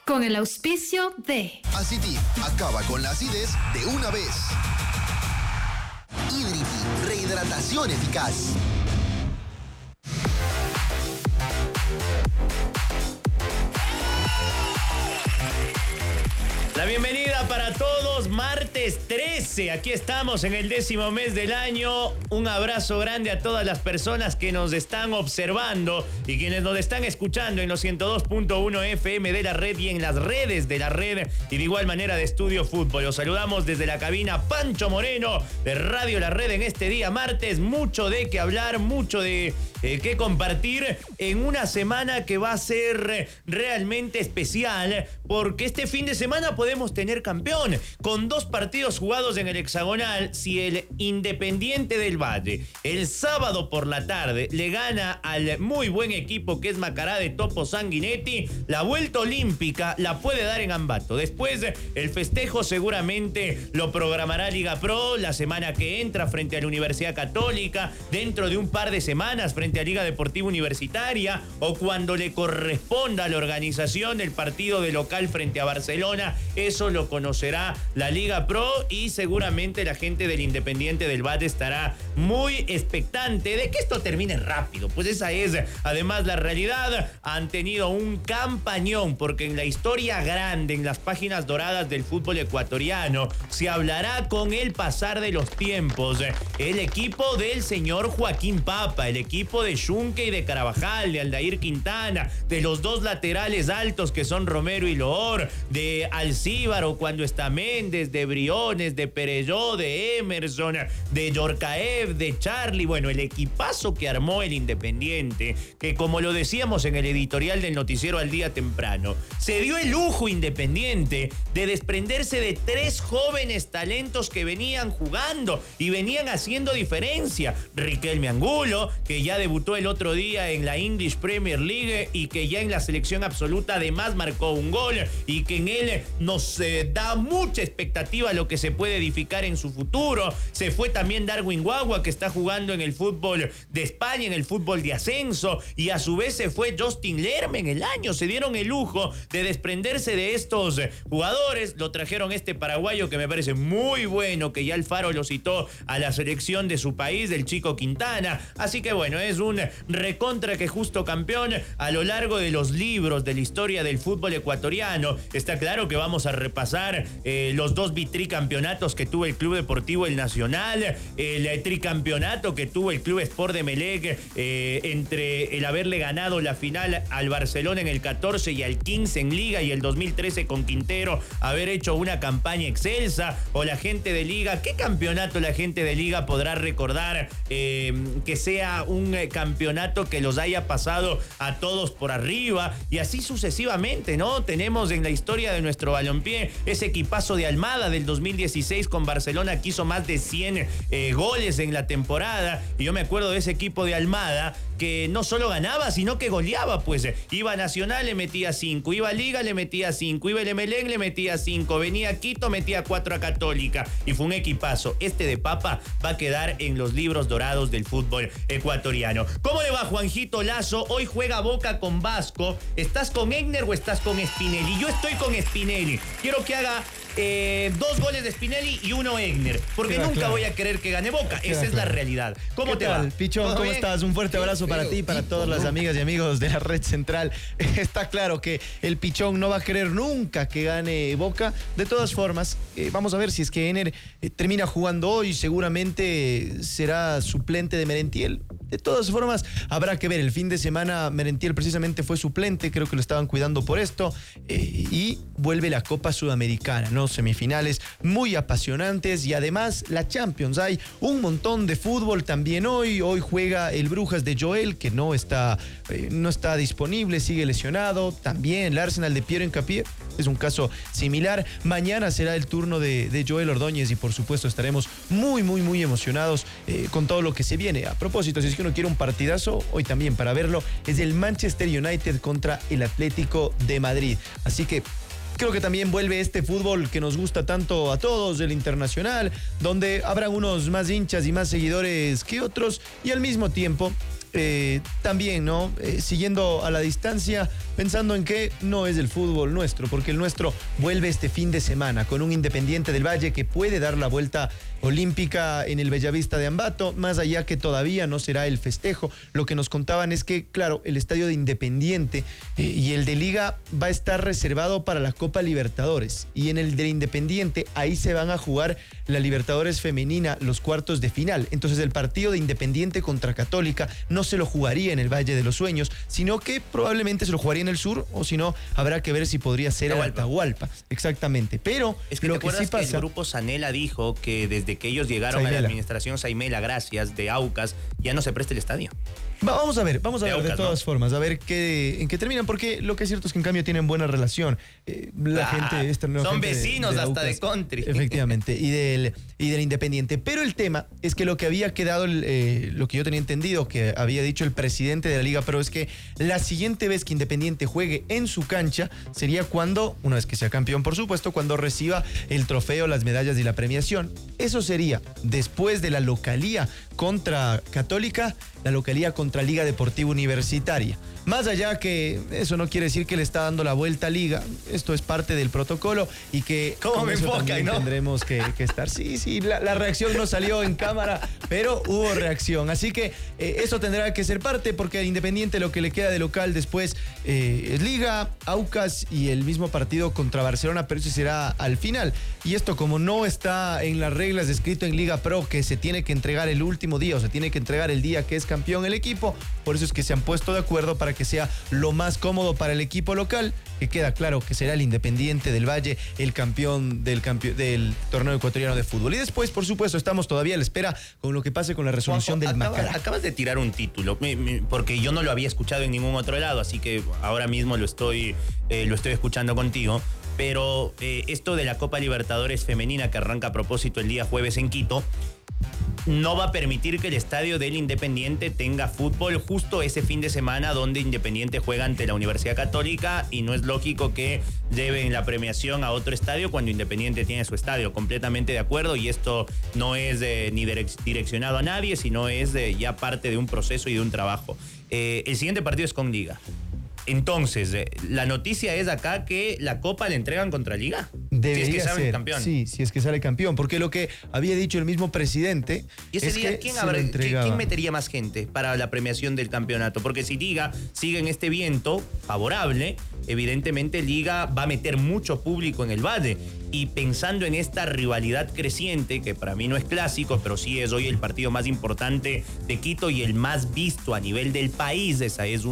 Con el auspicio de Aciti, acaba con la acidez de una vez. Hidriti, rehidratación eficaz. La bienvenida para todos, martes 13, aquí estamos en el 10º mes del año. Un abrazo grande a todas las personas que nos están observando y quienes nos están escuchando en los 102.1 FM de la red y en las redes de la red y de igual manera de Estudio Fútbol. Los saludamos desde la cabina Pancho Moreno de Radio La Red en este día martes. Mucho de qué hablar, mucho de qué compartir en una semana que va a ser realmente especial porque este fin de semana podemos tener campeón con 2 partidos jugados en el hexagonal. Si el Independiente del Valle el sábado por la tarde le gana al muy buen equipo que es Macará de Topo Sanguinetti, la vuelta olímpica la puede dar en Ambato. Después el festejo seguramente lo programará Liga Pro la semana que entra frente a la Universidad Católica, dentro de un par de semanas frente a Liga Deportiva Universitaria o cuando le corresponda a la organización el partido de local frente a Barcelona. Eso lo conocerá la Liga Pro y seguramente la gente del Independiente del Valle estará muy expectante de que esto termine rápido. Pues esa es además la realidad. Han tenido un campañón porque en la historia grande, en las páginas doradas del fútbol ecuatoriano, se hablará con el pasar de los tiempos. El equipo del señor Joaquín Papa, el equipo de Xunque y de Carabajal, de Aldair Quintana, de los 2 laterales altos que son Romero y Loor, de Alcíbaro cuando está Méndez, de Briones, de Perelló, de Emerson, de Yorcaev, de Charlie. Bueno, el equipazo que armó el Independiente, que como lo decíamos en el editorial del noticiero Al Día Temprano, se dio el lujo Independiente de desprenderse de 3 jóvenes talentos que venían jugando y venían haciendo diferencia. Riquelme Angulo, que ya debutó el otro día en la English Premier League y que ya en la selección absoluta además marcó un gol y que en él nos da mucha expectativa lo que se puede edificar en su futuro. Se fue también Darwin Guagua, que está jugando en el fútbol de España, en el fútbol de ascenso, y a su vez se fue Justin Lerma en el año. Se dieron el lujo de desprenderse de estos jugadores. Lo trajeron este paraguayo que me parece muy bueno, que ya Alfaro lo citó a la selección de su país, del Chico Quintana. Así que bueno, es un recontra que justo campeón a lo largo de los libros de la historia del fútbol ecuatoriano. Está claro que vamos a repasar los 2 tricampeonatos que tuvo el Club Deportivo El Nacional, el tricampeonato que tuvo el Club Sport de Emelec, entre el haberle ganado la final al Barcelona en el 14 y al 15 en Liga, y el 2013 con Quintero haber hecho una campaña excelsa. O la gente de Liga, ¿qué campeonato la gente de Liga podrá recordar que sea un campeonato que los haya pasado a todos por arriba? Y así sucesivamente, ¿no? Tenemos en la historia de nuestro balompié ese equipazo de Almada del 2016 con Barcelona que hizo más de 100 goles en la temporada. Y yo me acuerdo de ese equipo de Almada que no solo ganaba, sino que goleaba, pues. Iba a Nacional, le metía 5, iba a Liga, le metía 5, iba a Emelec, le metía 5, venía a Quito, metía 4 a Católica. Y fue un equipazo. Este de Papa va a quedar en los libros dorados del fútbol ecuatoriano. ¿Cómo le va, Juanjito Lazo? Hoy juega Boca con Vasco. ¿Estás con Egner o estás con Spinelli? Yo estoy con Spinelli. Quiero que haga 2 goles de Spinelli y 1 Egner, porque nunca claro. Voy a querer que gane Boca. Esa es la realidad. ¿Cómo te va? Pichón, ¿cómo estás? Un fuerte abrazo para ti y para todas las amigas y amigos de la Red Central. Está claro que el Pichón no va a querer nunca que gane Boca. De todas formas, vamos a ver si es que Ener termina jugando hoy. Seguramente será suplente de Merentiel. De todas formas, habrá que ver. El fin de semana Merentiel precisamente fue suplente, creo que lo estaban cuidando por esto, y vuelve la Copa Sudamericana, ¿no? Semifinales muy apasionantes y además la Champions. Hay un montón de fútbol también hoy. Hoy juega el Brujas de Joel, que no está disponible, sigue lesionado. También el Arsenal de Piero Hincapié es un caso similar. Mañana será el turno de Joel Ordóñez y por supuesto estaremos muy emocionados con todo lo que se viene. A propósito, si es que uno quiere un partidazo, hoy también para verlo, es el Manchester United contra el Atlético de Madrid. Así que creo que también vuelve este fútbol que nos gusta tanto a todos, el internacional, donde habrá unos más hinchas y más seguidores que otros, y al mismo tiempo también, ¿no? Siguiendo a la distancia, pensando en que no es el fútbol nuestro, porque el nuestro vuelve este fin de semana con un Independiente del Valle que puede dar la vuelta olímpica en el Bellavista de Ambato, más allá que todavía no será el festejo. Lo que nos contaban es que, claro, el estadio de Independiente y el de Liga va a estar reservado para la Copa Libertadores, y en el de Independiente ahí se van a jugar la Libertadores femenina, los cuartos de final. Entonces el partido de Independiente contra Católica no se lo jugaría en el Valle de los Sueños, sino que probablemente se lo jugaría en el sur, o si no, habrá que ver si podría ser en Atahualpa. Exactamente. Pero es que lo te que acuerdas sí pasa, que el grupo Sanela dijo que desde que ellos llegaron a la administración Saimela, gracias, de Aucas, ya no se presta el estadio. Vamos a ver Aucas, de todas formas, a ver en qué terminan, porque lo que es cierto es que en cambio tienen buena relación. La gente, esta nueva son gente vecinos de hasta Aucas, de country. Efectivamente, y del Independiente. Pero el tema es que lo que había quedado, lo que yo tenía entendido, que había dicho el presidente de la Liga Pro, es que la siguiente vez que Independiente juegue en su cancha sería cuando, una vez que sea campeón, por supuesto, cuando reciba el trofeo, las medallas y la premiación. Eso sería después de la localía contra Católica, la localía contra Liga Deportiva Universitaria. Más allá que eso no quiere decir que le está dando la vuelta a Liga, esto es parte del protocolo y que ¿cómo me enfoca, no? Tendremos que estar. Sí, la reacción no salió en cámara, pero hubo reacción. Así que eso tendrá que ser parte, porque al Independiente lo que le queda de local después es Liga, Aucas y el mismo partido contra Barcelona, pero eso será al final. Y esto, como no está en las reglas escrito en Liga Pro, que se tiene que entregar el último día, o se tiene que entregar el día que es campeón el equipo, por eso es que se han puesto de acuerdo para que sea lo más cómodo para el equipo local, que queda claro que será el Independiente del Valle el campeón del torneo ecuatoriano de fútbol. Y después, por supuesto, estamos todavía a la espera con lo que pase con la resolución del Macará. Acabas de tirar un título, porque yo no lo había escuchado en ningún otro lado, así que ahora mismo lo estoy escuchando contigo. Pero esto de la Copa Libertadores femenina, que arranca a propósito el día jueves en Quito, no va a permitir que el estadio del Independiente tenga fútbol justo ese fin de semana donde Independiente juega ante la Universidad Católica, y no es lógico que lleven la premiación a otro estadio cuando Independiente tiene su estadio. Completamente de acuerdo, y esto no es ni direccionado a nadie, sino es ya parte de un proceso y de un trabajo. El siguiente partido es con Liga. Entonces, la noticia es acá que la Copa la entregan contra Liga. Debería si es que sale ser campeón. Sí, si es que sale campeón, porque lo que había dicho el mismo presidente. Y ese es día, que ¿quién metería más gente para la premiación del campeonato? Porque si Liga sigue en este viento favorable, evidentemente Liga va a meter mucho público en el Valle. Y pensando en esta rivalidad creciente, que para mí no es clásico, pero sí es hoy el partido más importante de Quito y el más visto a nivel del país. Esa es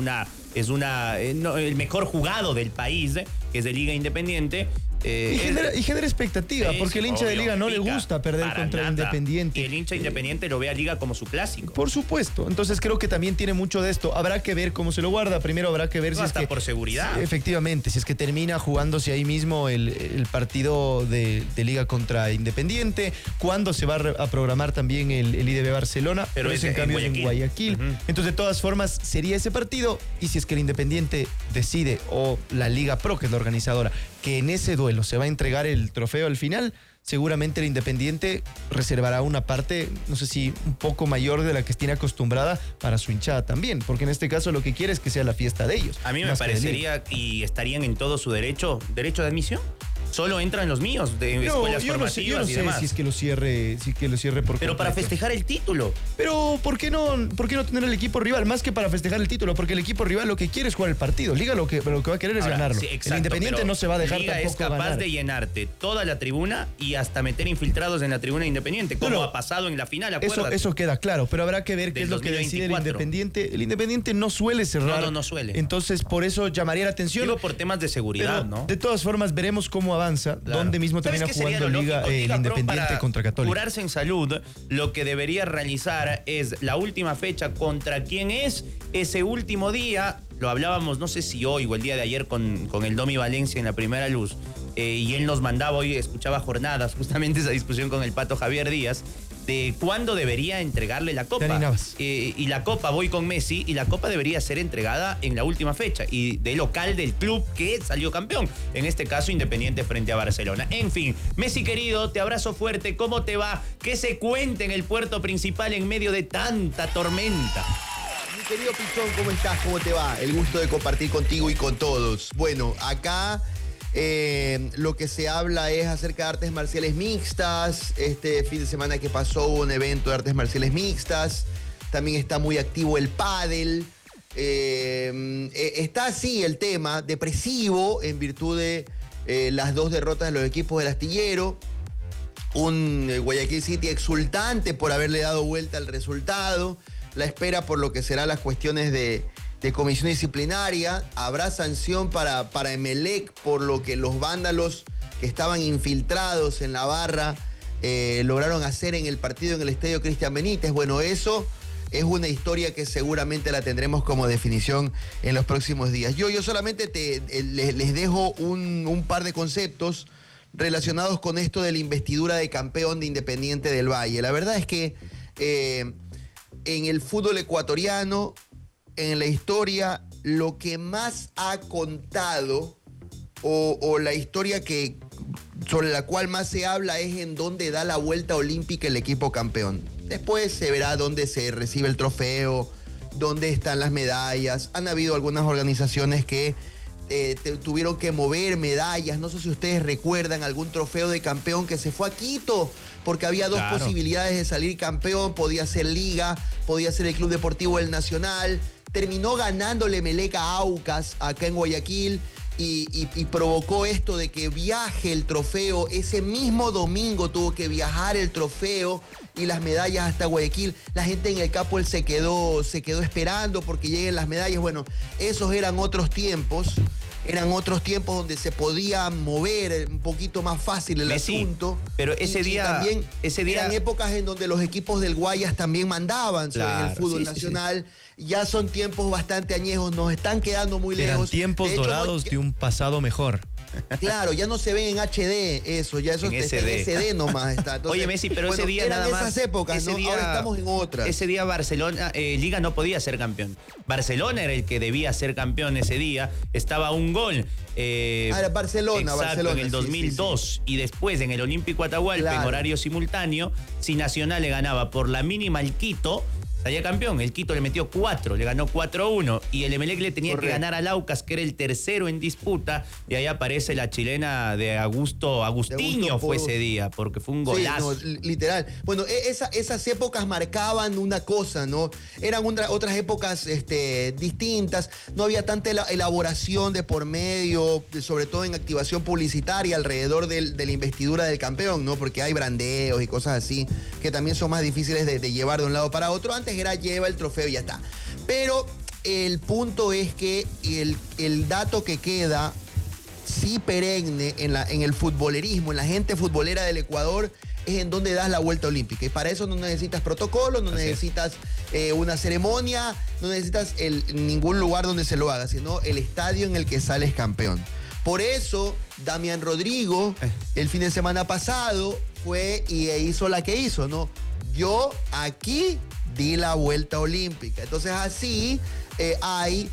el mejor jugado del país, que es de Liga Independiente. Y genera expectativa, porque el hincha de Liga no le gusta perder contra el Independiente. Y el hincha Independiente lo ve a Liga como su clásico. Por supuesto. Entonces creo que también tiene mucho de esto. Habrá que ver cómo se lo guarda. Primero habrá que ver si hasta es que, por seguridad. Efectivamente, si es que termina jugándose ahí mismo el partido de Liga contra Independiente, cuándo se va a programar también el IDB Barcelona, pero es en cambio en Guayaquil. Entonces, de todas formas, sería ese partido. Y si es que el Independiente decide, o la Liga Pro, que es la organizadora, que en ese duelo se va a entregar el trofeo al final, seguramente el Independiente reservará una parte, no sé si un poco mayor de la que tiene acostumbrada para su hinchada también, porque en este caso lo que quiere es que sea la fiesta de ellos. A mí me parecería, y estarían en todo su derecho de admisión. Solo entran los míos de escuelas formativas y demás. Yo no sé si es que lo cierre por Pero para festejar el título. Pero ¿por qué no tener el equipo rival? Más que para festejar el título, porque el equipo rival lo que quiere es jugar el partido. Liga lo que va a querer es ganarlo. Sí, exacto, el Independiente no se va a dejar Liga tampoco ganar. es capaz de llenarte toda la tribuna y hasta meter infiltrados en la tribuna Independiente, como ha pasado en la final, acuérdate. Eso queda claro, pero habrá que ver qué es lo que decide el Independiente. El Independiente no suele cerrar. No suele. Entonces, por eso llamaría la atención. Digo, por temas de seguridad, pero, ¿no? De todas formas, veremos cómo avanza, dónde mismo termina jugando Liga el Independiente contra Católica. Curarse en salud, lo que debería realizar es la última fecha contra quién es ese último día. Lo hablábamos, no sé si hoy o el día de ayer con el Domi Valencia en la Primera Luz, y él nos mandaba, hoy escuchaba jornadas, justamente esa discusión con el Pato Javier Díaz, de cuándo debería entregarle la Copa. Y la Copa, voy con Messi, y la Copa debería ser entregada en la última fecha y de local del club que salió campeón. En este caso, Independiente frente a Barcelona. En fin, Messi querido, te abrazo fuerte. ¿Cómo te va? ¿Qué se cuenta en el puerto principal en medio de tanta tormenta? Mi querido Pichón, ¿cómo estás? ¿Cómo te va? El gusto de compartir contigo y con todos. Bueno, acá lo que se habla es acerca de artes marciales mixtas. Este fin de semana que pasó hubo un evento de artes marciales mixtas. También está muy activo el pádel. Está así el tema, depresivo en virtud de las dos derrotas de los equipos del Astillero. Un Guayaquil City exultante por haberle dado vuelta al resultado. La espera por lo que serán las cuestiones de comisión disciplinaria. Habrá sanción para Emelec por lo que los vándalos que estaban infiltrados en la barra lograron hacer en el partido en el Estadio Cristian Benítez. Bueno, eso es una historia que seguramente la tendremos como definición en los próximos días. Yo solamente les dejo un par de conceptos relacionados con esto de la investidura de campeón de Independiente del Valle. La verdad es que en el fútbol ecuatoriano, en la historia, lo que más ha contado o la historia sobre la cual más se habla es en dónde da la vuelta olímpica el equipo campeón. Después se verá dónde se recibe el trofeo, dónde están las medallas. Han habido algunas organizaciones que tuvieron que mover medallas. No sé si ustedes recuerdan algún trofeo de campeón que se fue a Quito porque había dos posibilidades de salir campeón. Podía ser Liga, podía ser el Club Deportivo El Nacional. Terminó ganándole Emelec a Aucas acá en Guayaquil y provocó esto de que viaje el trofeo. Ese mismo domingo tuvo que viajar el trofeo y las medallas hasta Guayaquil. La gente en el Capuel se quedó esperando porque lleguen las medallas. Bueno, esos eran otros tiempos. Eran otros tiempos donde se podía mover un poquito más fácil el asunto. Pero ese día también eran épocas en donde los equipos del Guayas también mandaban en el fútbol nacional. Sí. Ya son tiempos bastante añejos, nos están quedando muy lejos. Eran tiempos dorados de un pasado mejor. Claro, ya no se ven en HD eso, ya eso está en SD nomás está. Entonces, oye, Messi, pero ese día nada más. Eran esas épocas, ¿no? Ahora estamos en otras. Ese día Barcelona, Liga no podía ser campeón. Barcelona era el que debía ser campeón ese día. Estaba un gol. Era Barcelona, en el 2002. Sí. Y después en el Olímpico Atahualpa, en horario simultáneo, si Nacional le ganaba por la mínima al Quito, salía campeón. El Quito le metió 4, le ganó 4-1. Y el Emelec le tenía que ganar al Aucas, que era el tercero en disputa. Y ahí aparece la chilena de Agustinho fue ese día, porque fue un golazo. Sí, no, literal. Bueno, esas épocas marcaban una cosa, ¿no? Eran otras épocas distintas. No había tanta elaboración de por medio, sobre todo en activación publicitaria alrededor de la investidura del campeón, ¿no? Porque hay brandeos y cosas así que también son más difíciles de llevar de un lado para otro. Antes era lleva el trofeo y ya está. Pero el punto es que el dato que queda sí perenne en el futbolerismo, en la gente futbolera del Ecuador, es en donde das la vuelta olímpica. Y para eso no necesitas protocolo, no necesitas una ceremonia, no necesitas ningún lugar donde se lo haga, sino el estadio en el que sales campeón. Por eso, Damián Rodrigo, el fin de semana pasado, fue y hizo la que hizo, ¿no? Yo aquí di la vuelta olímpica. Entonces así hay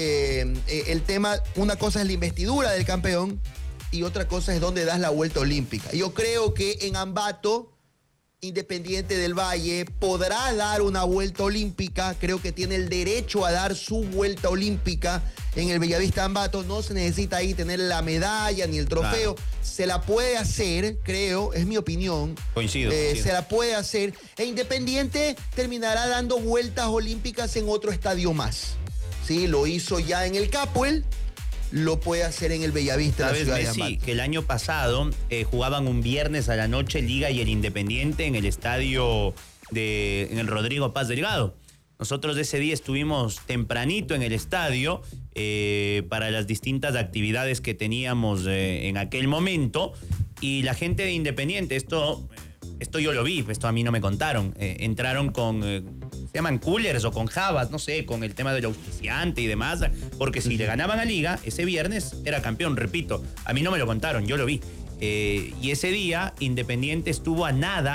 el tema, una cosa es la investidura del campeón y otra cosa es donde das la vuelta olímpica. Yo creo que en Ambato, Independiente del Valle podrá dar una vuelta olímpica, creo que tiene el derecho a dar su vuelta olímpica en el Bellavista Ambato. No se necesita ahí tener la medalla ni el trofeo, se la puede hacer, creo, es mi opinión. Coincido. Se la puede hacer e Independiente terminará dando vueltas olímpicas en otro estadio más. Sí, lo hizo ya en el Capuel, lo puede hacer en el Bellavista. ¿Sabes, Messi, que el año pasado jugaban un viernes a la noche Liga y el Independiente en el estadio en el Rodrigo Paz Delgado? Nosotros ese día estuvimos tempranito en el estadio para las distintas actividades que teníamos en aquel momento y la gente de Independiente, esto yo lo vi, esto a mí no me contaron, entraron con... se llaman coolers o con jabas, no sé, con el tema del auspiciante y demás, porque si le ganaban a Liga, ese viernes era campeón, repito, a mí no me lo contaron, yo lo vi. Y ese día Independiente estuvo a nada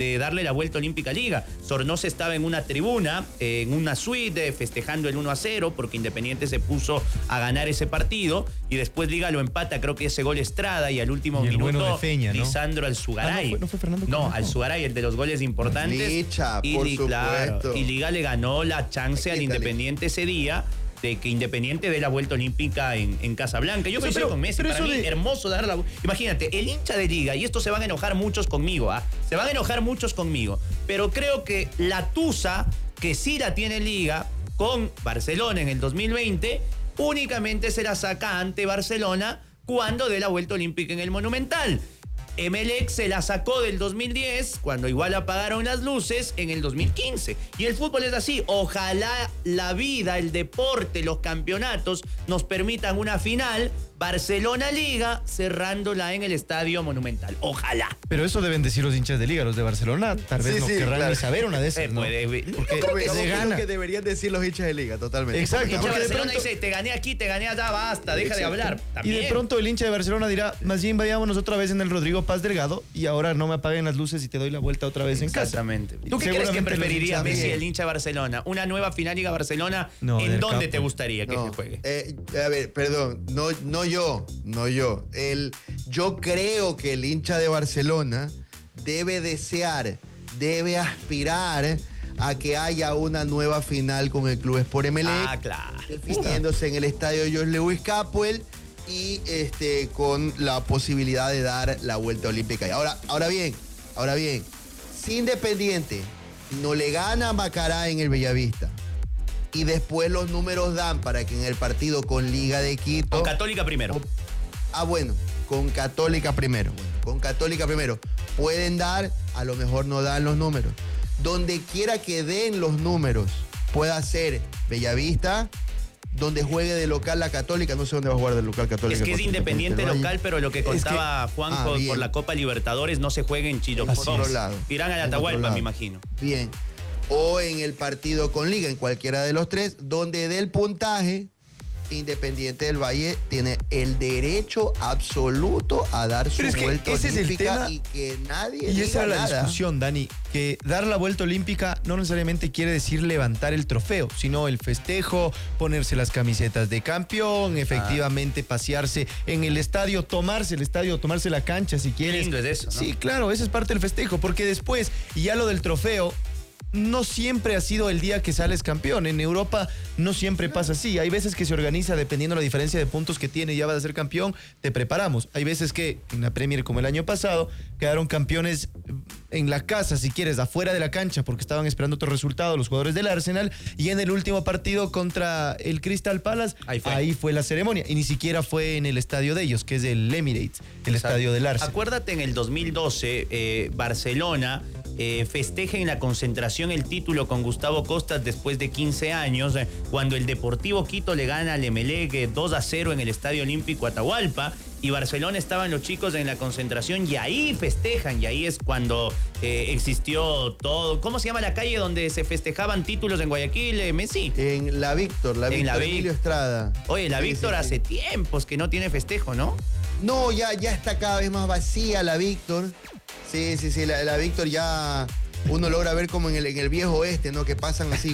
de darle la vuelta olímpica a Liga. Sornosa estaba en una tribuna, en una suite, festejando el 1-0, porque Independiente se puso a ganar ese partido, y después Liga lo empata, creo que ese gol Estrada, y al último Y el minuto, bueno de Feña, ¿no? Lisandro Alzugaray. ¿No fue Fernando No, Cornejo? Alzugaray, el de los goles importantes. Licha, por supuesto. Y Liga le ganó la chance al Quítale. Independiente ese día de que Independiente dé la vuelta olímpica en Casablanca. Yo coincido con Messi, para mí hermoso dar la vuelta. Imagínate, el hincha de Liga, y esto se van a enojar muchos conmigo, se van a enojar muchos conmigo, pero creo que la tusa que sí la tiene Liga con Barcelona en el 2020, únicamente se la saca ante Barcelona cuando dé la vuelta olímpica en el Monumental. Emelec se la sacó del 2010, cuando igual apagaron las luces, en el 2015. Y el fútbol es así. Ojalá la vida, el deporte, los campeonatos nos permitan una final Barcelona-Liga cerrándola en el Estadio Monumental. Ojalá. Pero eso deben decir los hinchas de Liga, los de Barcelona. Tal vez Sí, no sí, querrán claro. ni saber una de esas, ¿no? Porque Yo creo que se es gana. lo que deberían decir los hinchas de Liga, totalmente. Exacto. El hincha de Porque de Barcelona pronto- dice, te gané aquí, te gané allá, basta, deja de Exacto. hablar. Y También. de pronto el hincha de Barcelona dirá, más bien vayámonos otra vez en el Rodrigo Paz Delgado y ahora no me apaguen las luces y te doy la vuelta otra vez en casa. Exactamente. ¿Tú qué crees que Seguramente los preferiría hinchas Messi, bien. el hincha de Barcelona? ¿Una nueva final Liga Barcelona? No, ¿En del dónde campo. te gustaría que No, se juegue? a ver, perdón, no yo. Yo creo que el hincha de Barcelona debe desear, debe aspirar a que haya una nueva final con el Club Sport Emelec, Ah, claro. definiéndose en el estadio George Lewis Capwell y con la posibilidad de dar la vuelta olímpica. Y ahora bien, si Independiente no le gana a Macará en el Bellavista y después los números dan para que en el partido con Liga de Quito... Con Católica primero. Bueno, con Católica primero. Pueden dar, a lo mejor no dan los números. Donde quiera que den los números, pueda ser Bellavista, donde juegue de local la Católica. No sé dónde va a jugar de local Católica. Es que es contra independiente Independiente del local, Valle. pero lo que contaba Juanjo bien. por la Copa Libertadores no se juega en Chilocó. En otro lado. Irán a la En otro Atahualpa, lado. me imagino. Bien. O en el partido con Liga, en cualquiera de los tres, donde dé el puntaje, Independiente del Valle tiene el derecho absoluto a dar su Pero es que vuelta ese es el olímpica tema. y que nadie Y diga esa era la nada. discusión, Dani, que dar la vuelta olímpica no necesariamente quiere decir levantar el trofeo, sino el festejo, ponerse las camisetas de campeón, efectivamente pasearse en el estadio, tomarse el estadio, tomarse la cancha si quieres. lindo es eso, ¿no? Sí, claro, esa es parte del festejo, porque después, y ya lo del trofeo, no siempre ha sido el día que sales campeón. En Europa no siempre pasa así. Hay veces que se organiza dependiendo de la diferencia de puntos que tiene, ya vas a ser campeón, te preparamos. Hay veces que en la Premier, como el año pasado, quedaron campeones en la casa, si quieres, afuera de la cancha, porque estaban esperando otro resultado los jugadores del Arsenal, y en el último partido contra el Crystal Palace, ahí fue la ceremonia, y ni siquiera fue en el estadio de ellos, que es el Emirates, el estadio del Arsenal. Acuérdate, en el 2012, Barcelona festeja en la concentración el título con Gustavo Costas después de 15 años, cuando el Deportivo Quito le gana al Emelec 2-0 en el Estadio Olímpico Atahualpa, y Barcelona estaban los chicos en la concentración y ahí festejan, y ahí es cuando existió todo. ¿Cómo se llama la calle donde se festejaban títulos en Guayaquil, Messi? En la Víctor, Emilio Estrada. Oye, la Sí, Víctor sí, sí. hace tiempos que no tiene festejo, ¿no? No, ya está cada vez más vacía la Víctor. Sí, la Víctor ya uno logra ver como en el viejo oeste, ¿no? Que pasan así.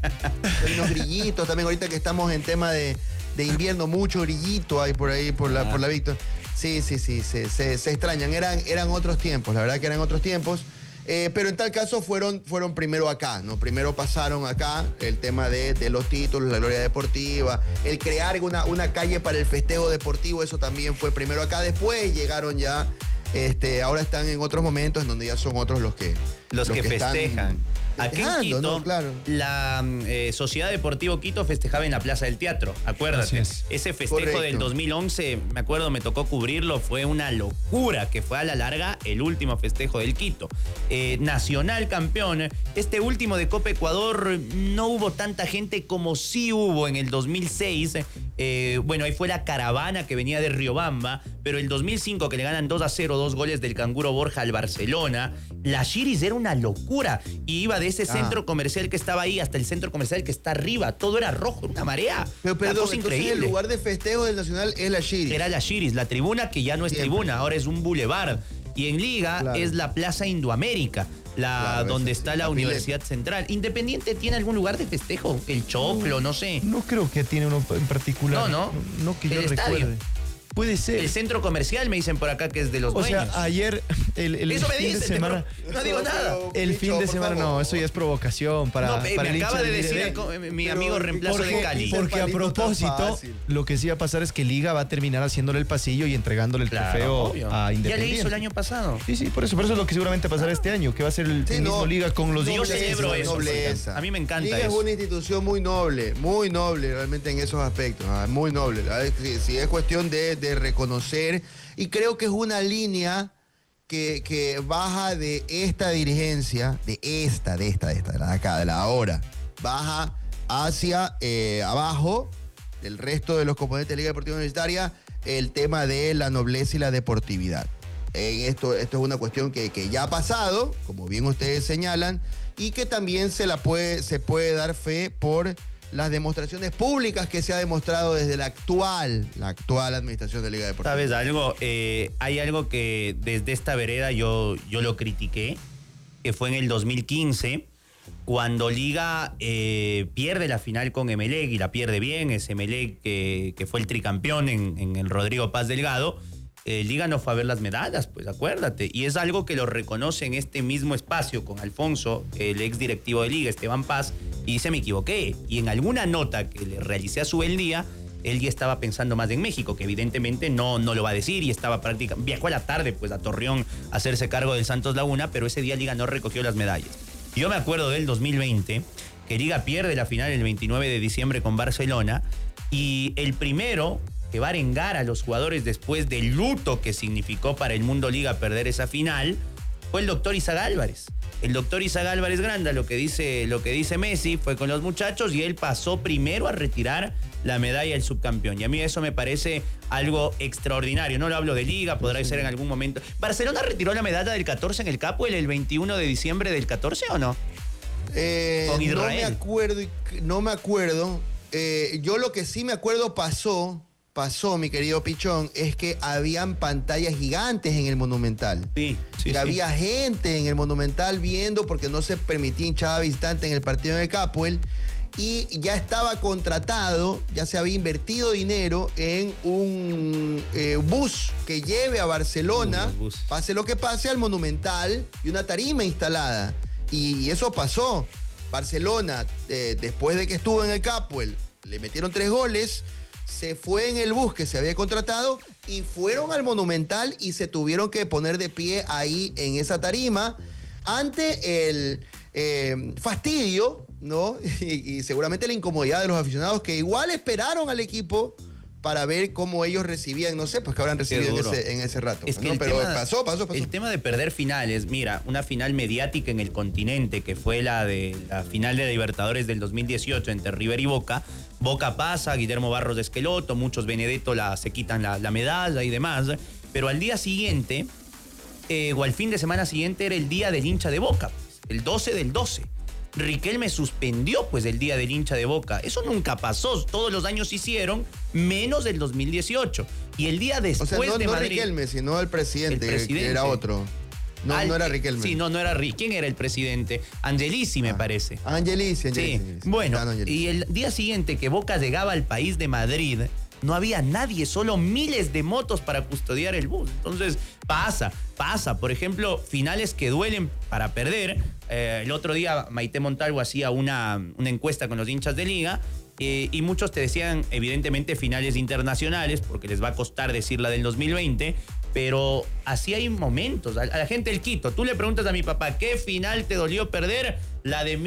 Hay unos grillitos también, ahorita que estamos en tema de invierno, mucho grillito hay por ahí, por la Víctor. Sí, se extrañan. Eran otros tiempos, la verdad que eran otros tiempos. Pero en tal caso fueron primero acá, ¿no? Primero pasaron acá el tema de los títulos, la gloria deportiva, el crear una calle para el festejo deportivo, eso también fue primero acá. Después llegaron ya, ahora están en otros momentos en donde ya son otros los que festejan. están Aquí en festejando, Quito, ¿no? Claro. la Sociedad Deportivo Quito festejaba en la Plaza del Teatro, acuérdate. Así es. Ese festejo Correcto. del 2011, me acuerdo, me tocó cubrirlo, fue una locura, que fue a la larga el último festejo del Quito. Nacional campeón, este último de Copa Ecuador no hubo tanta gente como sí hubo en el 2006. Bueno, ahí fue la caravana que venía de Riobamba, pero el 2005 que le ganan 2-0, 2 goles del Canguro Borja al Barcelona, la Chiris era una locura, y iba de ese centro comercial que estaba ahí hasta el centro comercial que está arriba, todo era rojo, una marea. Pero Una perdón, cosa entonces increíble. el lugar de festejo del Nacional es la Chiris. Era la Chiris, la tribuna que ya no es Siempre. tribuna, ahora es un bulevar. Y en Liga Claro. es la Plaza Indoamérica. Claro, donde esa sí, está la la Universidad Central. ¿Independiente tiene algún lugar de festejo? El Choclo, no sé. No creo que tiene uno en particular. No. No que yo El estadio. recuerde. Puede ser. El centro comercial me dicen por acá que es de los O dueños. sea, ayer, el Eso me fin de dicen, semana. no digo nada. El fin de semana, no, eso ya es provocación para, No, para el me hincha acaba de del decir IDD. mi amigo reemplazo de Cali. Porque a Palito tan propósito, fácil. lo que sí va a pasar es que Liga va a terminar haciéndole el pasillo y entregándole el Claro, trofeo obvio. a Ya Independiente. le hizo el año pasado. Sí, por eso es lo que seguramente pasará este año, que va a ser el mismo Liga con los Yo hinchas. celebro eso. Nobleza. A mí me encanta Liga eso. es una institución muy noble realmente en esos aspectos, muy noble. Si es cuestión de reconocer, y creo que es una línea que baja de esta dirigencia, de la de acá, de la ahora, baja hacia abajo, del resto de los componentes de Liga Deportiva Universitaria, el tema de la nobleza y la deportividad. Esto es una cuestión que ya ha pasado, como bien ustedes señalan, y que también se puede dar fe por las demostraciones públicas que se ha demostrado desde la actual administración de Liga Deportiva. ¿Sabes algo? Hay algo que desde esta vereda yo lo critiqué, que fue en el 2015, cuando Liga pierde la final con Emelec, y la pierde bien, ese Emelec que fue el tricampeón en el Rodrigo Paz Delgado. Liga no fue a ver las medallas, pues acuérdate. Y es algo que lo reconoce en este mismo espacio con Alfonso, el ex directivo de Liga, Esteban Paz, y dice: me equivoqué. Y en alguna nota que le realicé a su día, él ya estaba pensando más en México, que evidentemente no lo va a decir, y estaba prácticamente, viajó a la tarde pues a Torreón a hacerse cargo del Santos Laguna, pero ese día Liga no recogió las medallas. Yo me acuerdo del 2020, que Liga pierde la final el 29 de diciembre con Barcelona, y el primero que va a arengar a los jugadores después del luto que significó para el Mundo Liga perder esa final fue el doctor Isaac Álvarez. El doctor Isaac Álvarez Granda, lo que dice Messi, fue con los muchachos y él pasó primero a retirar la medalla del subcampeón. Y a mí eso me parece algo extraordinario. No lo hablo de Liga, podrá ser en algún momento. ¿Barcelona retiró la medalla del 14 en el Capo el 21 de diciembre del 14 o no? Con Israel. No me acuerdo. Yo lo que sí me acuerdo pasó, mi querido Pichón, es que habían pantallas gigantes en el Monumental. Sí. Había gente en el Monumental viendo, porque no se permitía hinchada visitante en el partido en el Capuel, y ya estaba contratado, ya se había invertido dinero en un bus que lleve a Barcelona, pase lo que pase, al Monumental, y una tarima instalada. Y eso pasó. Barcelona, después de que estuvo en el Capuel, le metieron 3 goles, se fue en el bus que se había contratado y fueron al Monumental y se tuvieron que poner de pie ahí en esa tarima ante el fastidio, ¿no? Y seguramente la incomodidad de los aficionados, que igual esperaron al equipo para ver cómo ellos recibían, no sé, pues que habrán recibido en ese rato. Es que ¿no? Pero pasó. El tema de perder finales, mira, una final mediática en el continente, que fue la final de Libertadores del 2018 entre River y Boca. Boca pasa, Guillermo Barros de Esqueloto, muchos Benedetto se quitan la medalla y demás. Pero al día siguiente, o al fin de semana siguiente, era el día del hincha de Boca, pues, el 12 del 12. Riquelme suspendió pues el día del hincha de Boca. Eso nunca pasó. Todos los años se menos del 2018. Y el día después de no Madrid. Riquelme, sino el presidente. Que era otro. No era Riquelme. Sí, no era Riquelme. ¿Quién era el presidente? Angelici, me parece. Angelici. Sí. Bueno, y el día siguiente que Boca llegaba al país de Madrid, no había nadie, solo miles de motos para custodiar el bus. Entonces, pasa. Por ejemplo, finales que duelen para perder. El otro día Maite Montalvo hacía una encuesta con los hinchas de Liga, y muchos te decían, evidentemente, finales internacionales, porque les va a costar decir la del 2020, pero así hay momentos. A la gente del Quito, tú le preguntas a mi papá, ¿qué final te dolió perder? La de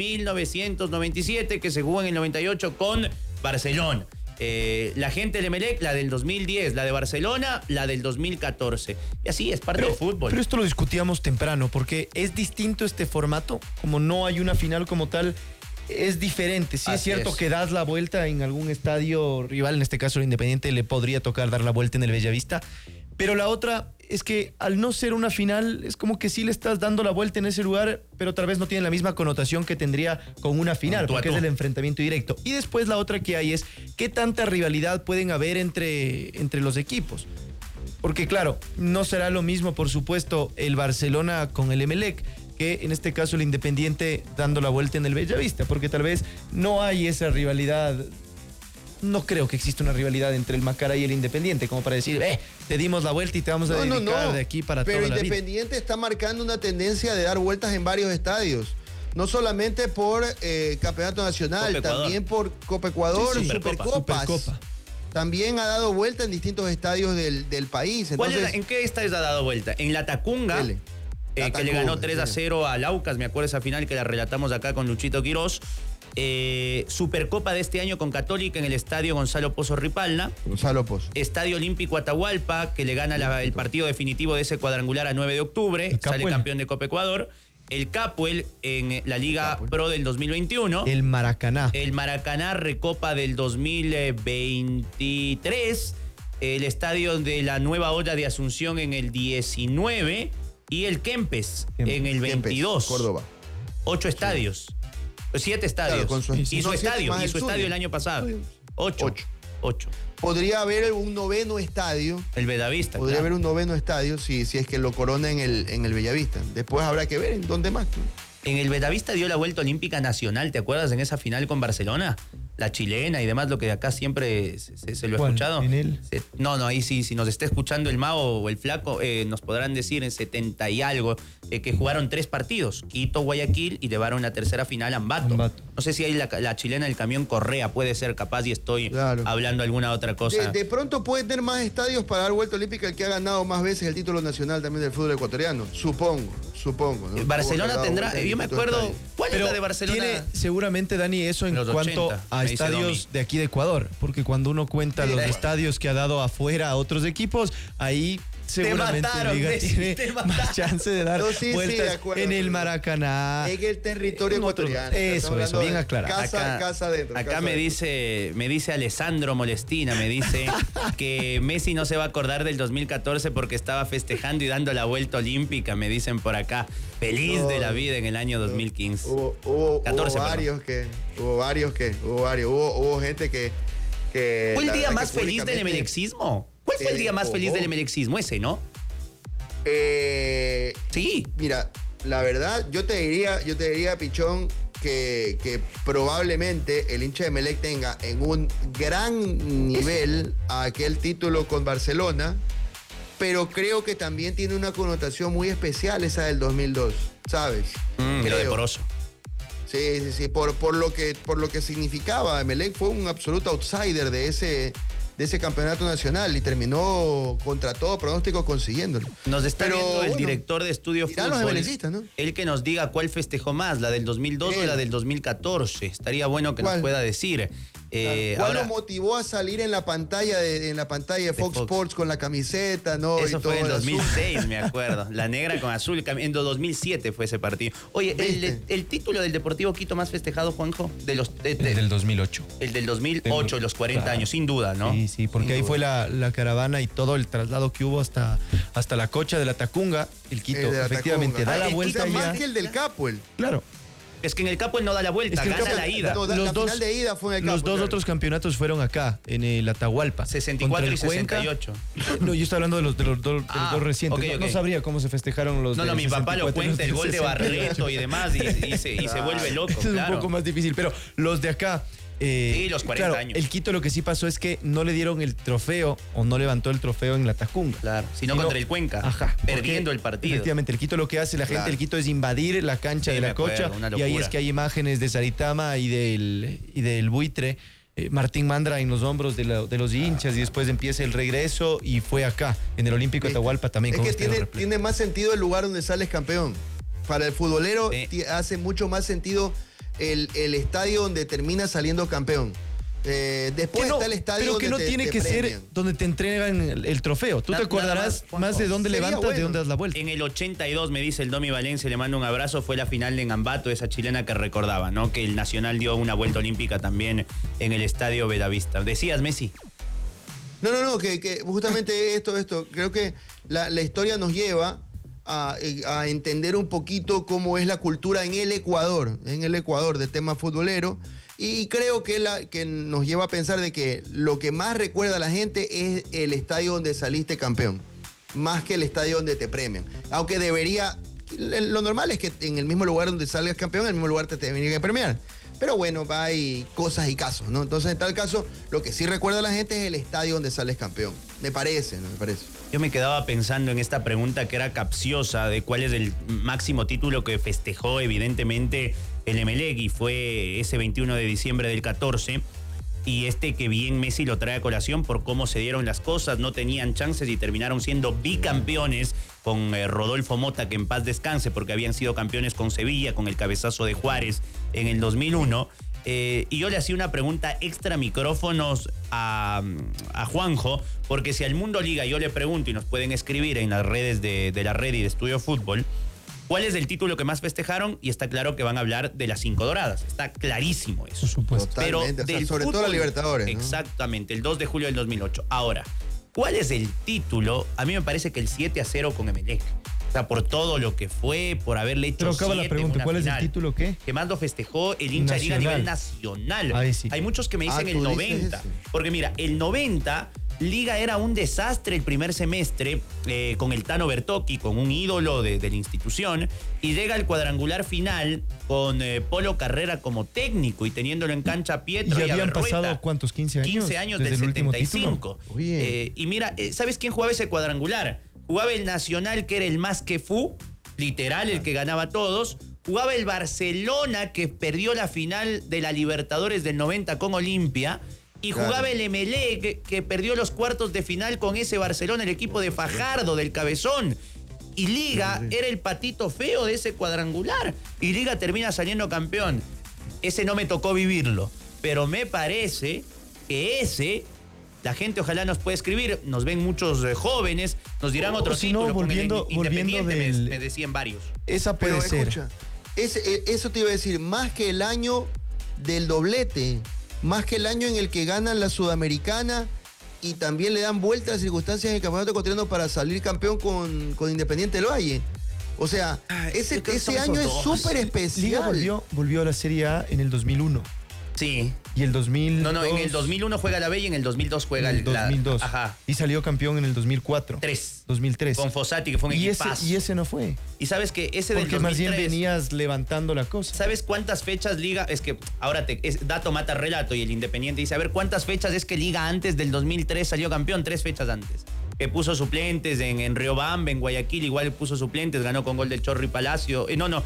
1997, que se jugó en el 98 con Barcelona. La gente del Emelec, la del 2010, la de Barcelona, la del 2014. Y así es parte del fútbol. Pero esto lo discutíamos temprano, porque es distinto este formato, como no hay una final como tal, es diferente. Sí, es cierto que das la vuelta en algún estadio rival, en este caso el Independiente le podría tocar dar la vuelta en el Bellavista, pero la otra es que al no ser una final, es como que sí le estás dando la vuelta en ese lugar, pero tal vez no tiene la misma connotación que tendría con una final, porque es el enfrentamiento directo. Y después la otra que hay es, ¿qué tanta rivalidad pueden haber entre los equipos? Porque claro, no será lo mismo, por supuesto, el Barcelona con el Emelec, que en este caso el Independiente dando la vuelta en el Bellavista, porque tal vez no hay esa rivalidad. No creo que exista una rivalidad entre el Macará y el Independiente, como para decir, te dimos la vuelta y te vamos a dedicar de aquí para toda la vida. Pero Independiente está marcando una tendencia de dar vueltas en varios estadios. No solamente por Campeonato Nacional, también por Copa Ecuador, Sí, Supercopas. Supercopa. También ha dado vuelta en distintos estadios del país. Entonces, ¿En qué estadios ha dado vuelta? En la Tacunga, Dele. que le ganó 3-0 al Aucas, me acuerdo esa final que la relatamos acá con Luchito Quirós. Supercopa de este año con Católica en el estadio Gonzalo Pozo Ripalna. Gonzalo Pozo. Estadio Olímpico Atahualpa, que le gana el partido definitivo de ese cuadrangular a 9 de octubre. Sale campeón de Copa Ecuador. El Capuel en la Liga Pro del 2021. El Maracaná. El Maracaná Recopa del 2023. El estadio de la Nueva Olla de Asunción en el 19. Y el Kempes en el 22. Córdoba. 8 estadios. 7 estadios. Claro, y su estadio el año pasado. 8. Podría haber un noveno estadio. El Bellavista. Podría claro. haber un noveno estadio si es que lo corona en el Bellavista. Después habrá que ver en dónde más. En el Bellavista dio la vuelta olímpica nacional, ¿te acuerdas? En esa final con Barcelona, la chilena y demás, lo que de acá siempre se lo he escuchado. ¿En él? No, ahí sí, si nos está escuchando el Mao o el Flaco, nos podrán decir en 70 y algo que jugaron 3 partidos, Quito, Guayaquil y llevaron la tercera final a Ambato. No sé si hay la chilena del camión Correa, puede ser capaz y estoy hablando alguna otra cosa. De pronto puede tener más estadios para dar vuelta olímpica el que ha ganado más veces el título nacional también del fútbol ecuatoriano. Supongo, ¿no? Barcelona tendrá, yo me acuerdo, ¿cuál es la de Barcelona? Tiene seguramente, Dani, eso en los cuanto 80, a me dice estadios Domi. de aquí de Ecuador, porque cuando uno cuenta los estadios que ha dado afuera a otros equipos, ahí seguramente mataron, Liga Messi, tiene te más mataron. chance de dar No, sí, de vueltas acuerdo. en el Maracaná. En el territorio en otros- ecuatoriano. Eso, bien aclarado. Casa adentro. Acá casa me adentro. dice Alessandro Molestina, me dice que Messi no se va a acordar del 2014 porque estaba festejando y dando la vuelta olímpica, me dicen por acá. Feliz de la vida en el año 2015. Hubo 14, hubo gente que ¿Fue el la día verdad más que feliz del públicamente- emelexismo? ¿Cuál fue el día más feliz del emelexismo? Ese, ¿no? Sí. Mira, la verdad, yo te diría, Pichón, que probablemente el hincha de Emelec tenga en un gran nivel a aquel título con Barcelona, pero creo que también tiene una connotación muy especial esa del 2002, ¿sabes? Lo de Creo. Poroso. Sí, por lo que significaba. Emelec fue un absoluto outsider de ese campeonato nacional y terminó contra todo pronóstico consiguiéndolo. Nos está Pero, viendo el bueno, director de Estudio dirán los Fútbol. emelecistas, ¿no? Él que nos diga cuál festejó más, la del 2002 o la del 2014. Estaría bueno que nos ¿Cuál? pueda decir. ¿Cuál Ahora, lo motivó a salir en la pantalla de Fox Sports con la camiseta, no? eso y fue en todo el azul? 2006, me acuerdo. La negra con azul. En 2007 fue ese partido. Oye, ¿Viste? el título del Deportivo Quito más festejado, Juanjo, de los El del 2008. el del 2008, los 40 Claro. años, sin duda, ¿no? Sí, porque Sin ahí duda. fue la caravana y todo el traslado que hubo hasta la cocha de la Tacunga, el Quito, El de la efectivamente, Tacunga. da la el vuelta Quito ya. más que el del Capuel. Claro. Es que en el Capo él no da la vuelta, Es que el gana Capo- la ida. No, la final de ida fue en el Los Capuel, dos claro. otros campeonatos fueron acá, en el Atahualpa. 64 y Contra el Cuenca. 68. No, yo estoy hablando de los dos Ah, recientes. ok, No ok. sabía cómo se festejaron los No, del mi papá lo 64 y los cuenta, el del gol de 68. Barreto y demás, y se vuelve loco, Es un claro. poco más difícil, pero los de acá. Sí, los 40 claro, años. El Quito lo que sí pasó es que no le dieron el trofeo o no levantó el trofeo en la Tacunga. Claro, sino contra el Cuenca, Ajá. perdiendo Porque, el partido. Efectivamente, el Quito lo que hace la gente Claro. del Quito es invadir la cancha Sí, de me la acuerdo, Cocha una y ahí locura. es que hay imágenes de Saritama y del Buitre. Martín Mandra en los hombros de los hinchas y después empieza el regreso y fue acá, en el Olímpico de Atahualpa también. Es con que estadio repleto. tiene más sentido el lugar donde sales campeón. Para el futbolero Sí. hace mucho más sentido el estadio donde termina saliendo campeón. Después Que no, está el estadio pero que no donde tiene te que premian. ser donde te entregan el trofeo. Tú Nada te acordarás más, Juanjo. más de dónde Sería levantas, de bueno. dónde das la vuelta. En el 82, me dice el Domi Valencia, le mando un abrazo, fue la final en Ambato, esa chilena que recordaba, ¿no? Que el Nacional dio una vuelta olímpica también en el Estadio Bellavista. ¿Decías, Messi? No, que justamente esto, creo que la historia nos lleva a entender un poquito cómo es la cultura en el Ecuador de tema futbolero. Y creo que nos lleva a pensar de que lo que más recuerda a la gente es el estadio donde saliste campeón, más que el estadio donde te premian. Aunque lo normal es que en el mismo lugar donde salgas campeón, en el mismo lugar te tienen que premiar. Pero bueno, hay cosas y casos, ¿no? Entonces, en tal caso, lo que sí recuerda a la gente es el estadio donde sales campeón. Me parece, ¿no? Me parece. Yo me quedaba pensando en esta pregunta que era capciosa de cuál es el máximo título que festejó evidentemente el Emelec, y fue ese 21 de diciembre del 14. Y que bien Messi lo trae a colación por cómo se dieron las cosas, no tenían chances y terminaron siendo bicampeones con Rodolfo Mota, que en paz descanse, porque habían sido campeones con Sevilla, con el cabezazo de Juárez en el 2001. Y yo le hacía una pregunta extra micrófonos a Juanjo, porque si al Mundo Liga yo le pregunto, y nos pueden escribir en las redes de la red y de Estudio Fútbol, ¿cuál es el título que más festejaron? Y está claro que van a hablar de las 5 doradas. Está clarísimo eso. Por supuesto. Totalmente. Pero Sobre todo la Libertadores, ¿no? Exactamente, el 2 de julio del 2008. Ahora, ¿cuál es el título? A mí me parece que el 7-0 con Emelec. O sea, por todo lo que fue, por haberle hecho Pero acaba la 7 pregunta, en una ¿cuál es el final. título qué? Que más lo festejó el hincha de Liga a nivel nacional. Ahí sí. Hay muchos que me dicen Ah, el tú dices 90. ese. Porque mira, el 90... Liga era un desastre el primer semestre con el Tano Bertocchi, con un ídolo de la institución, y llega al cuadrangular final con Polo Carrera como técnico y teniéndolo en cancha a Pietro ¿Y y a habían Berrueta. pasado cuántos? ¿15 años? 15 años desde del el último 75. título? Oye. Y mira, ¿sabes quién jugaba ese cuadrangular? Jugaba el Nacional, que era el más que fu, literal, el que ganaba a todos. Jugaba el Barcelona, que perdió la final de la Libertadores del 90 con Olimpia. Y jugaba Claro. el Emelec, que perdió los cuartos de final con ese Barcelona, el equipo de Fajardo, del Cabezón. Y Liga era el patito feo de ese cuadrangular. Y Liga termina saliendo campeón. Ese no me tocó vivirlo. Pero me parece que la gente ojalá nos pueda escribir. Nos ven muchos jóvenes, nos dirán otro si no, título. Con el volviendo Independiente del- me decían varios. Esa Pero puede ser. escucha, eso te iba a decir, más que el año del doblete, más que el año en el que ganan la Sudamericana y también le dan vuelta a las circunstancias en el campeonato ecuatoriano para salir campeón con Independiente del Valle. O sea, ese yo creo que son año es esos dos. súper Liga especial. volvió a la Serie A en el 2001. Sí. Y el 2000. No, en el 2001 juega la B y en el 2002 juega en el 2002. Ajá. Y salió campeón en el 2004. 2003. Con Fossati, que fue un y equipazo. ese no fue. Y sabes que ese del Porque 2003... más bien venías levantando la cosa. ¿Sabes cuántas fechas Liga? Es que ahora dato mata relato y el Independiente dice, a ver, ¿cuántas fechas es que Liga antes del 2003 salió campeón? 3 fechas antes. Que puso suplentes en Riobamba, en Guayaquil, igual puso suplentes, ganó con gol del Chorri Palacio.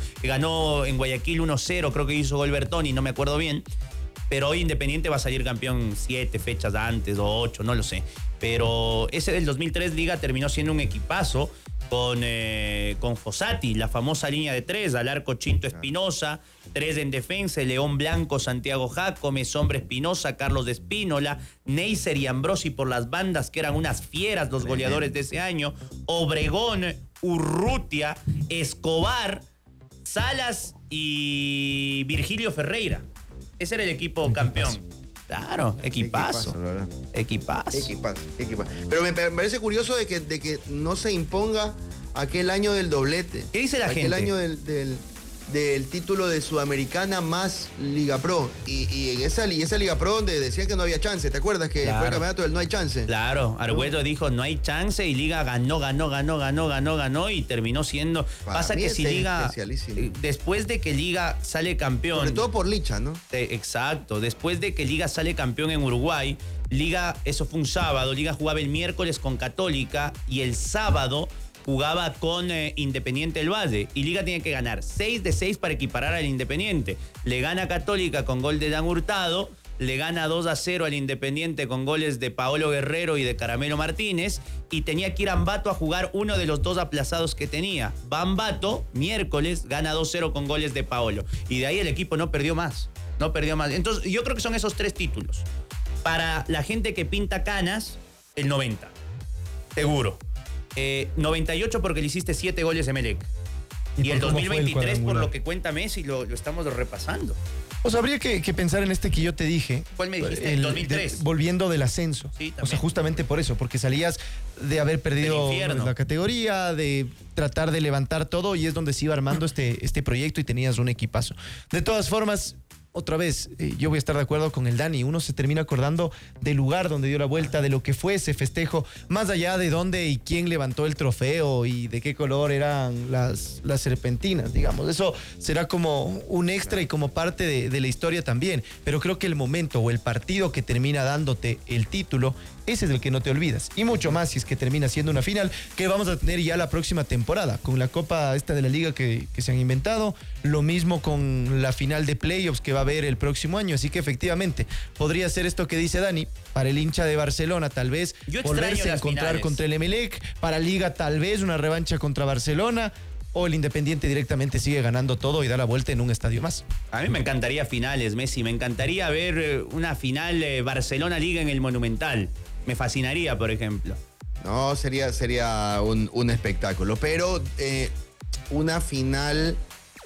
Ganó en Guayaquil 1-0, creo que hizo gol Bertoni, no me acuerdo bien. Pero hoy Independiente va a salir campeón 7 fechas antes o 8, no lo sé. Pero ese del 2003 Liga terminó siendo un equipazo con Fossati, la famosa línea de 3, al arco Chinto Espinosa, 3 en defensa, León Blanco, Santiago Jácome, Sombra Espinosa, Carlos de Espínola, Neisser y Ambrosi por las bandas, que eran unas fieras los goleadores de ese año, Obregón, Urrutia, Escobar, Salas y Virgilio Ferreira. Ese era el equipo campeón. Claro, equipazo. La verdad. Equipazo. Equipazo. Pero me parece curioso de que no se imponga aquel año del doblete. ¿Qué dice la aquel gente? año del título de Sudamericana más Liga Pro. Y en esa Liga Pro donde decían que no había chance. ¿Te acuerdas que Claro. fue el campeonato del no hay chance? Claro, Argüello dijo no hay chance y Liga ganó y terminó siendo. Para Pasa mí que ese si es Liga, especialísimo. después de que Liga sale campeón. Sobre todo por Licha, ¿no? Exacto, después de que Liga sale campeón en Uruguay, Liga, eso fue un sábado, Liga jugaba el miércoles con Católica y el sábado jugaba con Independiente del Valle. Y Liga tiene que ganar 6 de 6 para equiparar al Independiente. Le gana Católica con gol de Dan Hurtado, le gana 2-0 al Independiente con goles de Paolo Guerrero y de Caramelo Martínez, y tenía que ir a Ambato a jugar uno de los 2 aplazados que tenía. Va a Ambato, miércoles, gana 2-0 con goles de Paolo. Y de ahí el equipo no perdió más. Entonces, yo creo que son esos 3 títulos. Para la gente que pinta canas, el 90. Seguro. 98 porque le hiciste 7 goles a Emelec. Y el por cómo fue el 2023 por cuadrangular? lo que cuenta Messi, lo estamos repasando. O sea, habría que pensar en este que yo te dije. ¿Cuál me dijiste? El 2003. Volviendo del ascenso. Sí, también. O sea, justamente por eso, porque salías de haber perdido Del infierno. la categoría, de tratar de levantar todo, y es donde se iba armando este proyecto y tenías un equipazo. De todas formas, otra vez, yo voy a estar de acuerdo con el Dani, uno se termina acordando del lugar donde dio la vuelta, de lo que fue ese festejo, más allá de dónde y quién levantó el trofeo y de qué color eran las serpentinas, digamos. Eso será como un extra y como parte de la historia también, pero creo que el momento o el partido que termina dándote el título, ese es el que no te olvidas. Y mucho más si es que termina siendo una final que vamos a tener ya la próxima temporada, con la Copa esta de la Liga que se han inventado, lo mismo con la final de playoffs que va a haber el próximo año. Así que efectivamente, podría ser esto que dice Dani, para el hincha de Barcelona tal vez volverse a encontrar finales contra el Emelec, para Liga tal vez una revancha contra Barcelona, o el Independiente directamente sigue ganando todo y da la vuelta en un estadio más. A mí me encantaría finales, Messi, me encantaría ver una final Barcelona-Liga en el Monumental. Me fascinaría, por ejemplo. No, sería un espectáculo, pero una final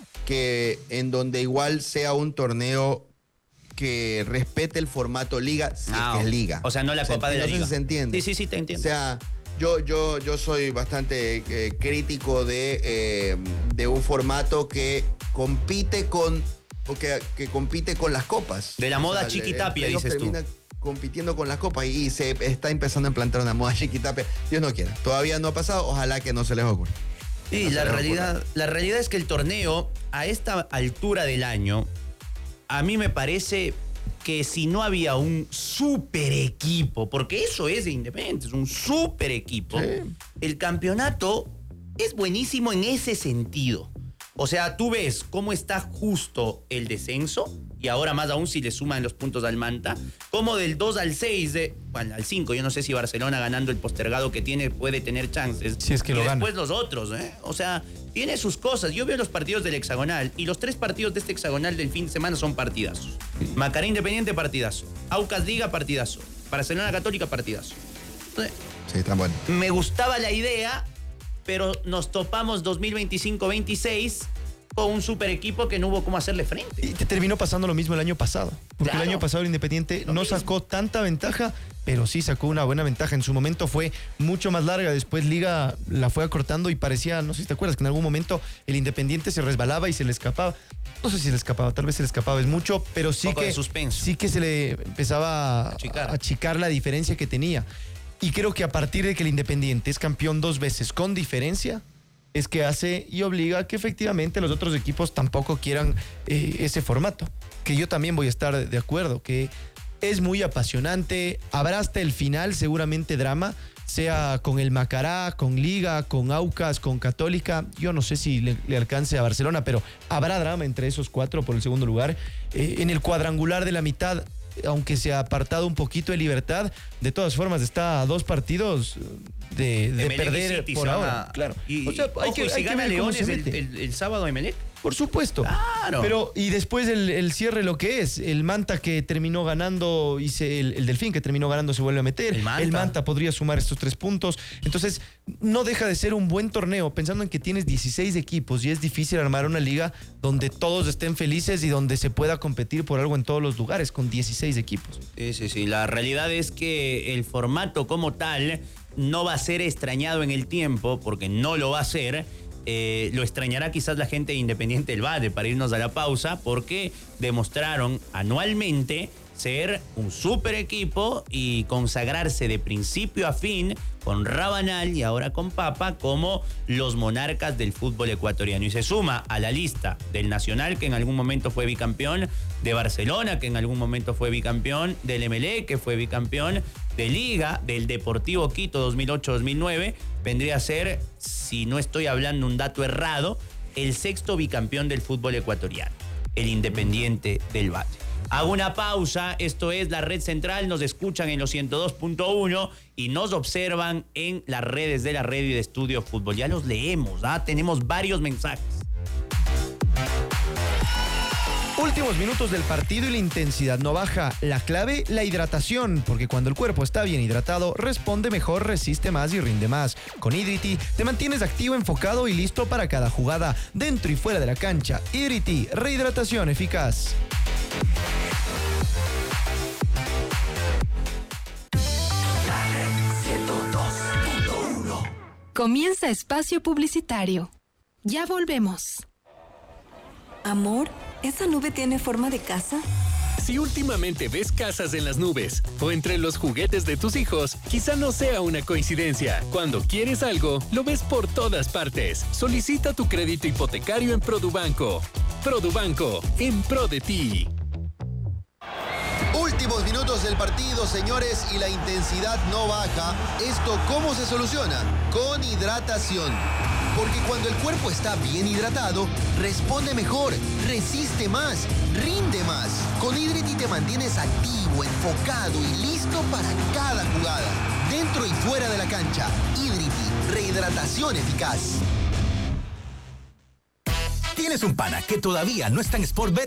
en donde igual sea un torneo que respete el formato liga, si es que es liga. O sea, no la Copa de la Liga. No sé si se entiende. Sí, te entiendo. O sea, yo soy bastante crítico de un formato que compite con las copas. De la moda Chiquitapia, dices tú. Compitiendo con las copas y se está empezando a implantar una moda Chiquitapia. Dios no quiera. Todavía no ha pasado, ojalá que no se les ocurra. Sí, no la realidad es que el torneo, a esta altura del año, a mí me parece que si no había un super equipo, porque eso es de Independiente, es un super equipo, sí, el campeonato es buenísimo en ese sentido. O sea, tú ves cómo está justo el descenso, y ahora más aún si le suman los puntos al Manta, como del 2 al 6, al 5, yo no sé si Barcelona ganando el postergado que tiene puede tener chances. Si es que lo gana. Y después los otros, O sea, tiene sus cosas. Yo veo los partidos del hexagonal y los 3 partidos de este hexagonal del fin de semana son partidazos. Macará Independiente, partidazo. Aucas Liga, partidazo. Barcelona Católica, partidazo. Entonces, sí, está bueno. Me gustaba la idea, pero nos topamos 2025-26 con un super equipo que no hubo cómo hacerle frente. Y te terminó pasando lo mismo el año pasado. Porque claro, el año pasado el Independiente no sacó tanta ventaja, pero sí sacó una buena ventaja. En su momento fue mucho más larga. Después Liga la fue acortando y parecía, no sé si te acuerdas, que en algún momento el Independiente se resbalaba y se le escapaba. No sé si se le escapaba, tal vez se le escapa, es mucho, pero sí que se le empezaba a achicar la diferencia que tenía. Y creo que a partir de que el Independiente es campeón 2 veces con diferencia, es que hace y obliga a que efectivamente los otros equipos tampoco quieran ese formato. Que yo también voy a estar de acuerdo, que es muy apasionante, habrá hasta el final seguramente drama, sea con el Macará, con Liga, con Aucas, con Católica. Yo no sé si le alcance a Barcelona, pero habrá drama entre esos 4 por el segundo lugar. En el cuadrangular de la mitad, aunque se ha apartado un poquito de Libertad, de todas formas está a 2 partidos de perder por ahora. Claro. O sea, hay que gana Leones el sábado a Emelec. Por supuesto. Claro. Pero, y después el cierre, lo que es, el Manta que terminó ganando, el Delfín que terminó ganando se vuelve a meter. El Manta podría sumar estos 3 puntos. Entonces, no deja de ser un buen torneo, pensando en que tienes 16 equipos y es difícil armar una liga donde todos estén felices y donde se pueda competir por algo en todos los lugares, con 16 equipos. Sí. La realidad es que el formato como tal no va a ser extrañado en el tiempo, porque no lo va a ser. Lo extrañará quizás la gente de Independiente del Valle, para irnos a la pausa, porque demostraron anualmente ser un super equipo y consagrarse de principio a fin con Rabanal y ahora con Papa como los monarcas del fútbol ecuatoriano. Y se suma a la lista del Nacional, que en algún momento fue bicampeón, de Barcelona, que en algún momento fue bicampeón, del Emelec, que fue bicampeón, de Liga, del Deportivo Quito 2008-2009, vendría a ser, si no estoy hablando un dato errado, el 6º bicampeón del fútbol ecuatoriano, el Independiente del Valle. Hago una pausa, esto es La Red Central, nos escuchan en los 102.1 y nos observan en las redes de la red y de Estudio Fútbol. Ya los leemos, tenemos varios mensajes. Últimos minutos del partido y la intensidad no baja. La clave, la hidratación, porque cuando el cuerpo está bien hidratado, responde mejor, resiste más y rinde más. Con Hidrity te mantienes activo, enfocado y listo para cada jugada, dentro y fuera de la cancha. Hidrity, rehidratación eficaz. Comienza espacio publicitario. Ya volvemos. Amor, ¿esa nube tiene forma de casa? Si últimamente ves casas en las nubes o entre los juguetes de tus hijos, quizá no sea una coincidencia. Cuando quieres algo, lo ves por todas partes. Solicita tu crédito hipotecario en Produbanco. Produbanco, en pro de ti. Últimos minutos del partido, señores, y la intensidad no baja. ¿Esto cómo se soluciona? Con hidratación. Porque cuando el cuerpo está bien hidratado, responde mejor, resiste más, rinde más. Con Hidrity te mantienes activo, enfocado y listo para cada jugada. Dentro y fuera de la cancha, Hidrity, rehidratación eficaz. ¿Tienes un pana que todavía no está en Sportbet?